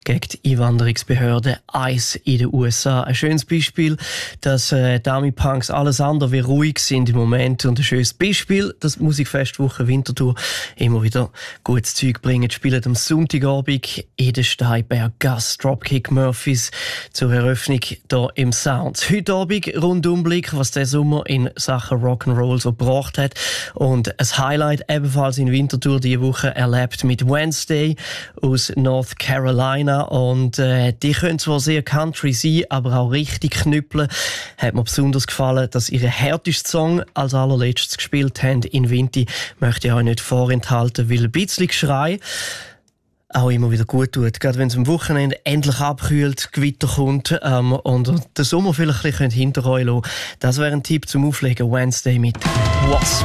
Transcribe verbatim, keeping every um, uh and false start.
gegen die Einwanderungsbehörde ICE in den U S A. Ein schönes Beispiel, dass äh, Dummy Punks alles andere wie ruhig sind im Moment und ein schönes Beispiel, dass die Musikfestwoche Winterthur immer wieder gutes Zeug bringen. Die spielen am Sonntagabend in der Steinberg Gas Dropkick Murphys zur Eröffnung hier im Sound. Heute Abend Rundumblick, was der Sommer in Sachen Rock'n'Roll so gebracht hat, und ein Highlight ebenfalls in Winterthur diese Woche erlebt mit Wednesday aus North Carolina. Und äh, die können zwar sehr Country sein, aber auch richtig knüppeln. Hat mir besonders gefallen, dass ihre härteste Song als allerletztes gespielt haben in Winti. Möchte ich euch nicht vorenthalten, weil ein bisschen Geschrei auch immer wieder gut tut. Gerade wenn es am Wochenende endlich abkühlt, Gewitter kommt ähm, und der Sommer vielleicht ein bisschen hinter euch lassen. Das wäre ein Tipp zum Auflegen. Wednesday mit Wasp.